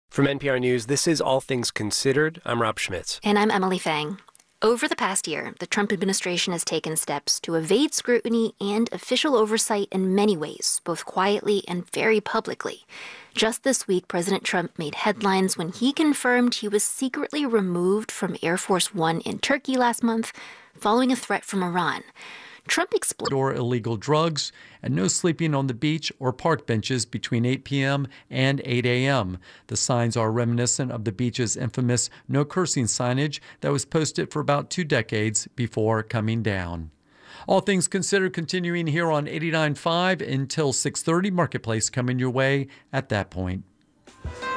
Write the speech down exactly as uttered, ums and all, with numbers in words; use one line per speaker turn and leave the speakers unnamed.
From N P R News, this is All Things Considered. I'm Rob Schmitz.
And I'm Emily Fang. Over the past year, the Trump administration has taken steps to evade scrutiny and official oversight in many ways, both quietly and very publicly. Just this week, President Trump made headlines when he confirmed he was secretly removed from Air Force One in Turkey last month following a threat from Iran. Trump explained
or illegal drugs, and no sleeping on the beach or park benches between eight p.m. and eight a.m. The signs are reminiscent of the beach's infamous no cursing signage that was posted for about two decades before coming down. All Things Considered continuing here on eighty-nine point five until six thirty. Marketplace coming your way at that point.